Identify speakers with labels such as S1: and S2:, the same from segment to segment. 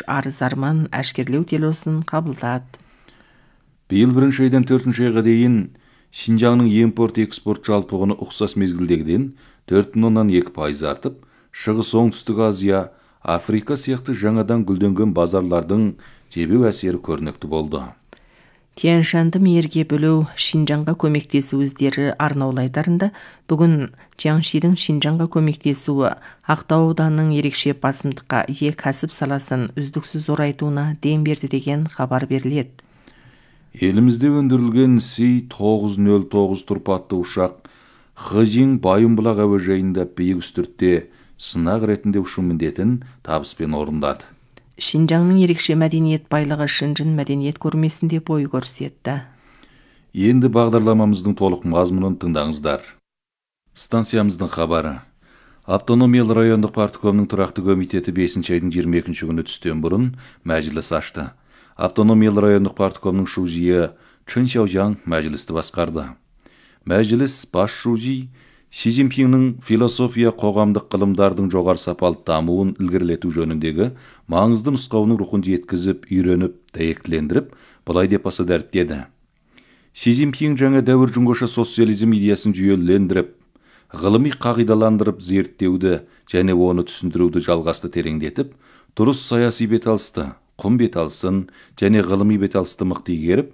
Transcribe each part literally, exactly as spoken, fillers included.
S1: арыз арман әшкерлеу делосын қабылдады.
S2: Биыл бірінші айдан төртінші айға дейін Шинжаңның импорт-экспорт жалпы құны ұқсас мезгілдегіден төрт бүтін оннан екі пайыз артып, Шығыс Оңтүстік Азия, Африка сияқты жаңадан гүлденген базарлардың жебеу әсері көрнекті болды.
S1: Тянь-Шаньды мейірге бөлу Шинжаңға көмектесу өздері арнаулы айдарында бүгін Jiangxiдің Шинжаңға көмектесуі Ақтау ауданының ерекше басымдыққа ие кәсіп саласын үздіксіз орайтуына дем берді деген хабар беріледі.
S2: Елімізде өндірілген Си тоғыз нөл тоғыз тұрпатты ұшақ Хэжин Байымбұлақ әуежайында биік үстіртте сынақ ретінде ұшу міндетін табыспен орындады.
S1: Шинжаңның ерекше мәдениет байлығы Шэньчжэн мәдениет көрмесінде бой көрсетті.
S2: Енді бағдарламамыздың толық мазмұнын тыңдаңыздар. Станциямыздың хабары. Автономиялы райондық парткомның тұрақты комитеті бесінші айдың жиырма екінші күні түстен бұрын мәжіліс ашты. Автономиялы райондық парткомның шужиі Чын Шаужаң мәжілісті басқарды. Мәжіліс бас шужи Ши Цзиньпиннің философия қоғамдық ғылымдардың жоғары сапалы дамуын ілгерілету жөніндегі маңызды нұсқауының рухын жеткізіп, үйреніп, дәйектілендіріп, былай деп аса дәріптеді. Ши Цзиньпин жаңа дәуір жүңгіша социализм идеясын жүйелендіріп, ғылыми қағидаландырып зерттеуді және оны түсіндіруді жалғасты тереңдетіп, дұрыс саяси беталысты, құм беталысын және ғылыми беталысты мықты игеріп,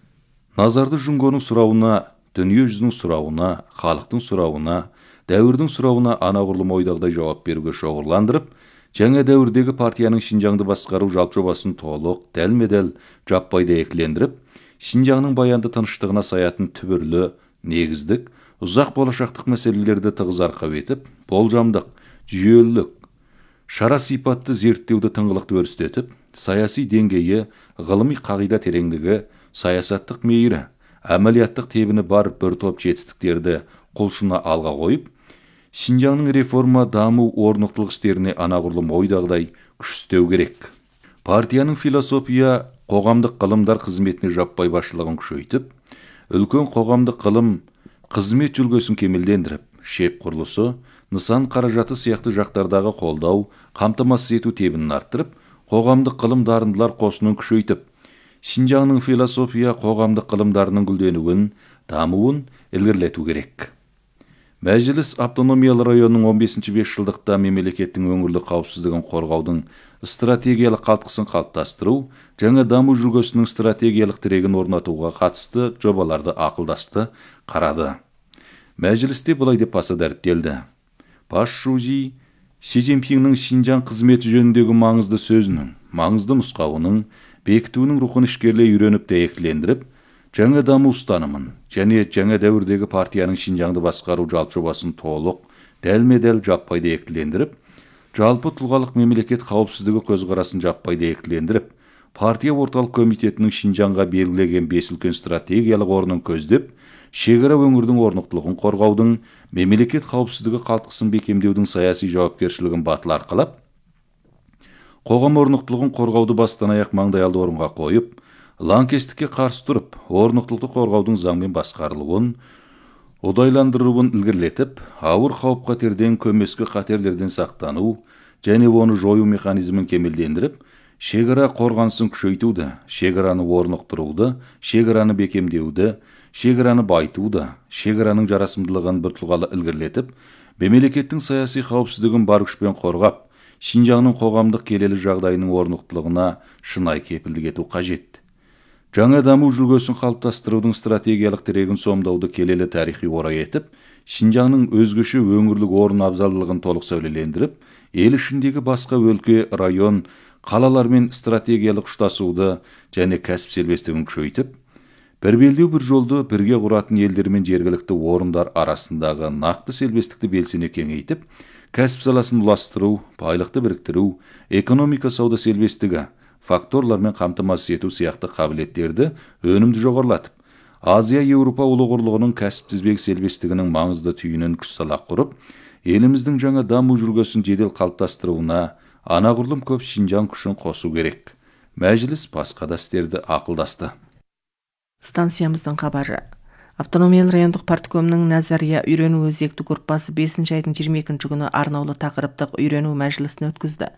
S2: назарды жүңгінің сұрауына, дүние жүзінің сұрауына, халықтың сұрауына, дәуірдің сұрауына анағұрлым ойдағыдай жауап беруге шоғырландырып, жаңа дәуірдегі партияның Шинжаңды басқару жалпы жобасын толық, дәлме-дәл жаппай дәйектілендіріп, Шинжаңның баянды тыныштығына саятын түбірлі, негіздік, ұзақ болашақтық мәселелерді тығыз арқау етіп, болжамдық, жүйелілік, шара сипатты зерттеуді тыңғылықты өрістетіп, саяси деңгейі, ғылыми қағида тереңдігі, саясаттық мейірі, әмәлияттық тебіні бар бір топ жетістіктерді құлшына алға қойып, Шинжаңның реформа, даму, орнықтылық істеріне анағұрлым ойдағыдай күш істеу керек. Партияның философия, қоғамдық ғылымдар қызметіне жаппай басшылығын күшейтіп, үлкен қоғамдық ғылым қызмет жүлгесін кемелдендіріп, шеп құрылысы, нысан қаражаты сияқты жақтардағы қолдау, қамтамасыз ету тебінін арттырып, қоғамдық ғылым дарындылар қосынын күшейтіп, Шинжаңның философия, қоғамдық ғылымдарының гүлденуін, дамуын ілгерілету керек. Мәжіліс автономиялы районның он бесінші бесжылдықта мемлекеттің өңірлік қауіпсіздігін қорғаудың стратегиялық қалтқысын қалыптастыру, жаңа даму жүлгесінің стратегиялық тірегін орнатуға қатысты жобаларды ақылдасты, қарады. Мәжілісте былай деп баса дәріптелді. Бас шужи Ши Цзиньпиннің Шинжаң қызметі жөніндегі маңызды сөзінің, маңызды нұсқауының, бекітуінің рухын ішкерлей үйреніп дәйектілендіріп, жаңа даму ұстанымын және жаңа дәуірдегі партияның Шинжаңды басқару жалпы жобасын толық, дәлме-дәл жаппай дәйектілендіріп, жалпы тұлғалық мемлекет қауіпсіздігі көзқарасын жаппай дәйектілендіріп, партия орталық комитетінің Шинжаңға белгілеген бес үлкен стратегиялық орнын көздеп, шекара өңірдің орнықтылығын қорғаудың, мемлекет қауіпсіздігі қалтқысын бекемдеудің саяси жауапкершілігін батыл арқалап, қоғам орнықтылығын қорғауды бастан аяқ маңдайалды орынға қойып, лаңкестікке қарсы тұрып, орнықтылықты қорғаудың заңмен басқарылуын, ұдайландыруын ілгерілетіп, ауыр қауіп-қатерден, көмескі қатерлерден сақтану және оны жою механизмін кемелдендіріп, шекара қорғанысын күшейтуді, шекараны орнықтыруды, шекараны бекемдеуді, шекараны байтуды, шекараның жарасымдылығын біртұлғалы ілгерілетіп, мемлекеттің саяси қауіпсіздігін бар күшпен қорғап, Шинжаңның қоғамдық келелі жағдайының орнықтылығына шынайы кепілдік ету қажет. Жаңа даму жүлгесін қалыптастырудың стратегиялық тірегін сомдауды келелі тарихи орай етіп, Шинжаңның өзгеше өңірлік орын абзалдылығын толық сәулелендіріп, ел ішіндегі басқа өлке, район, қалалармен стратегиялық ұштасуды және кәсіп сербестігін күшейтіп, бір белдеу бір жолды бірге құратын елдер мен жергілікті орындар арасындағы нақты сербестікті белсене кеңейтіп, кәсіп саласын ұластыру, байлықты біріктіру, экономика сауда сербестігі, факторлармен қамтамасыз ету сияқты қабілеттерді өнімді жоғарылатып, Азия Еуропа ұлы құрлығының кәсіп тізбегі сербестігінің маңызды түйінін күш сала құрып, еліміздің жаңа даму жүлгесін жедел қалыптастыруына анағұрлым көп Шинжаң күшін қосу керек. Мәжіліс басқа да істерді ақылдасты.
S1: Станциямыздың хабары. Автономиялы райондық парткомның Назария үйрену өзекті группасы бесінші айдың жиырма екінші күні арнаулы тақырыптық үйрену мәжілісін өткізді.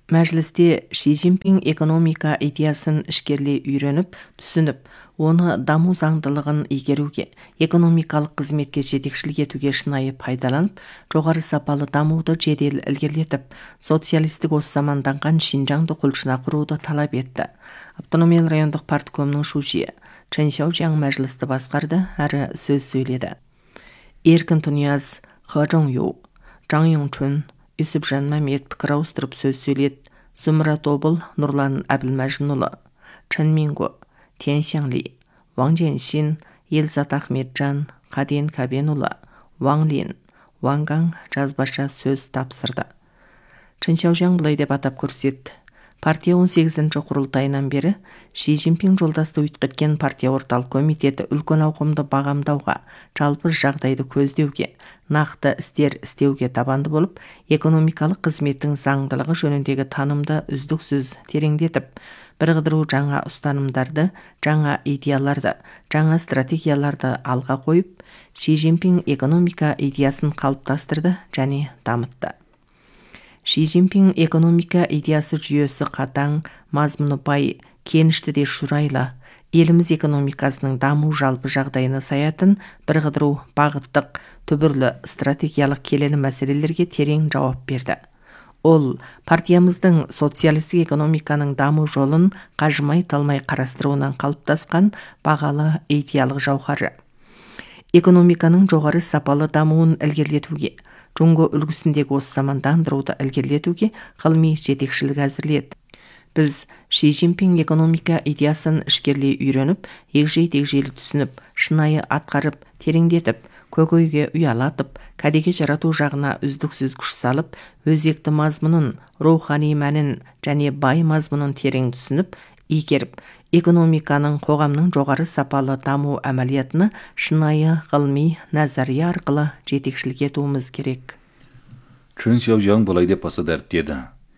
S1: Мәжілісте Ши Цзиньпин экономика идеясын ішкерлей үйреніп, түсініп, оны даму заңдылығын игеруге, экономикалық қызметке жетекшілік етуге шынайы пайдаланып, жоғары сапалы дамуды жедел ілгерілетіп, социалистік осы заманданған Шинжаңды құлшына құруды талап етті. Автономиялы райондық парткомның шушие Чен Xiaojiang мәжілісті басқарды, әрі сөз сөйледі. Еркін Тунияз, Хэ Чжоңю, Чжаң Юңчун, Юсупжан Мәмет пікір ауыстырып сөз сөйледі. Зумра Тобыл, Нұрлан Әбілмәжінұлы, Чын Минго, Тен Сяңли, Ваң Женшин, Елзат Ахметжан, Қаден Кабенұлы, Ваң Лин, Ваң Гаң жазбаша сөз тапсырды. Чен Xiaojiang былай деп атап көрсетті. Партия он сегізінші құрылтайынан бері Ши Цзиньпин жолдасты өткізген партия орталық комитеті үлкен ауқымды бағамдауға, жалпы жағдайды көздеуге, нақты істер істеуге табанды болып, экономикалық қызметтің заңдылығы жөніндегі танымды үздіксіз тереңдетіп, біріктіру жаңа ұстанымдарды, жаңа идеяларды, жаңа стратегияларды алға қойып, Ши Цзиньпин экономика идеясын қалыптастырды және дамытты. Ши Цзиньпин экономика идеясы жүйесі қатаң, мазмұны бай, кенішті де шұрайлы, еліміз экономикасының даму жалпы жағдайына саятын біріктіру бағыттық түбірлі стратегиялық келелі мәселелерге терең жауап берді. Ол партиямыздың социалистік экономиканың даму жолын қажымай талмай қарастыруынан қалыптасқан бағалы идеялық жауһары. Экономиканың жоғары сапалы дамуын ілгерілетуге, Джунго үлгісіндегі осы замандандыруды ілгерілетуге ғылыми жетекшілік әзірледі. Біз Ши Цзиньпин экономика идеясын ішкерлей үйреніп, егжей-тегжейлі түсініп, шынайы атқарып, тереңдетіп, көкөйге ұялатып, кәдеге жарату жағына үздіксіз күш салып, өзекті мазмұнын, рухани мәнін және бай мазмұнын терең түсініп, игеріп, экономиканың қоғамның жоғары сапалы даму әмәлиятына шынайы ғылыми назария арқылы жетекшілік етуіміз керек.
S2: Чен Xiaojiang былай деп баса дәріптеді.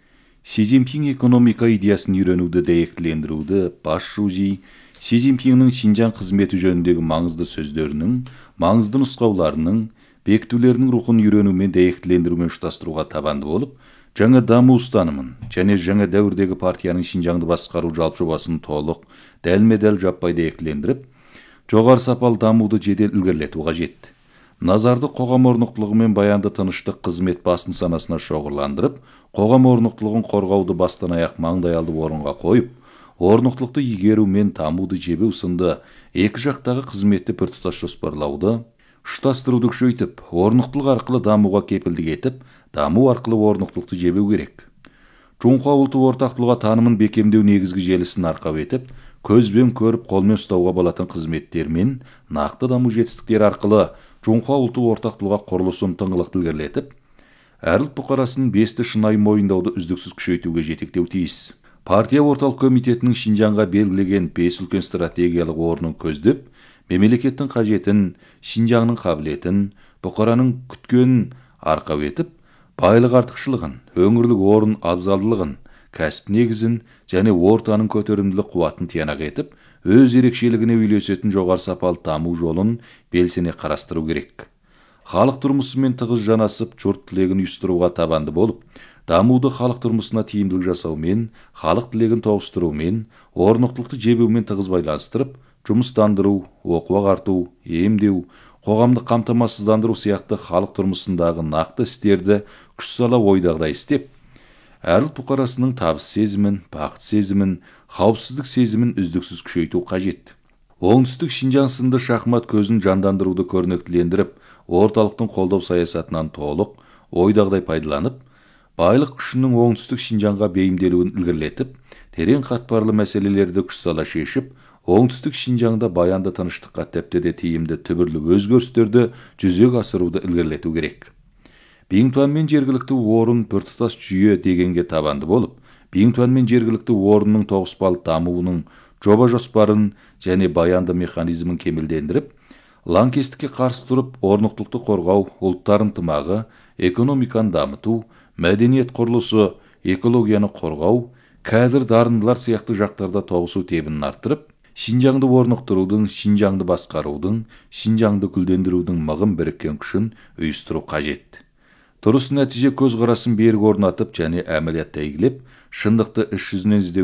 S2: Ши Цзиньпин экономика идеясын үйренуді дәйектілендіруді бас шужи Ши Цзиньпиннің Шинжаң қызметі жөніндегі маңызды сөздерінің, маңызды нұсқауларының, бекітулерінің рухын үйренумен дәйектілендірумен ұштастыруға табанды болып, жаңа даму ұстанымын және жаңа дәуірдегі партияның Шинжаңды басқару жалпы жобасын толық, дәлме-дәл жаппай дәйектілендіріп, жоғары сапалы дамуды жедел ілгерілету қажет. Назарды қоғам орнықтылығы мен баянды тыныштық қызмет басын санасына шоғырландырып, қоғам орнықтылығын қорғауды бастан аяқ маңдайалды орынға қойып, орнықтылықты игеру мен дамуды жебеу сынды екі жақтағы қызметті біртұтас жоспарлауды, ұштастыруды күшейтіп, орнықтылық арқылы дамуға кепілдік етіп, даму арқылы орнықтылықты жебеу керек. Жоңқа ұлты ортақтылығы танымын бекемдеу негізгі желісін арқау етіп, көзбен көріп, қолмен ұстауға болатын қызметтер мен нақты даму жетістіктері арқылы Жоңқа ұлты ортақтылығы құрылысын тыңғылықты ілгерілетіп, әр ұлт бұқарасының бесті шынайы мойындауды үздіксіз күшейтуге жетектеу тиіс. Партия орталық комитетінің Шинжаңға белгілеген бес үлкен стратегиялық орнын көздеп, мемлекеттің қажетін, Шинжаңның қабілетін, бұқараның күткенін арқау етіп, байлық артықшылығын, өңірлік орын абзалдылығын, кәсіп негізін және ортаның көтерімділік қуатын тиянақ етіп, өз ерекшелігіне үйлесетін жоғары сапалы даму жолын белсене қарастыру керек. Халық тұрмысымен тығыз жанасып, жұрт тілегін ұйыстыруға табанды болып, дамуды халық тұрмысына тиімділік жасаумен, халық тілегін тоғыстырумен, орнықтылықты жебеумен тығыз байланыстырып, жұмыстандыру, оқу ағарту, емдеу, қоғамдық қамтамасыздандыру сияқты халық тұрмысындағы нақты істерді күш сала ойдағыдай істеп, әр ұлт бұқарасының табыс сезімін, бақыт сезімін, қауіпсіздік сезімін үздіксіз күшейту қажет. Оңтүстік Шинжаң сынды шахмат көзін жандандыруды көрнектілендіріп, орталықтың қолдау саясатынан толық, ойдағыдай пайдаланып, байлық күшінің оңтүстік Шинжаңға бейімделуін ілгерілетіп, терең қатпарлы мәселелерді күш сала шешіп, оңтүстік Шинжаңда баянды тыныштыққа тіпті де тиімді түбірлі өзгерістерді жүзеге асыруды ілгерілету керек. Биңтуан мен жергілікті орын біртұтас жүйе дегенге табанды болып, Биңтуан мен жергілікті орынның тоғыспалы дамуының жоба жоспарын және баянды механизмін кемелдендіріп, лаңкестікке қарсы тұрып, орнықтылықты қорғау, ұлттар ынтымағы, экономиканы дамыту, мәдениет құрылысы, экологияны қорғау, кәдір дарындылар сияқты жақтарда тоғысу тебінін арттырып, Шинжаңды орнықтырудың, Шинжаңды басқарудың, Шинжаңды гүлдендірудің мығым біріккен күшін ұйыстыру қажет. туруз нәтиже көз карасын берік орнатып және әмәлиятта ийгилеп, шындықты іс жүзүнөн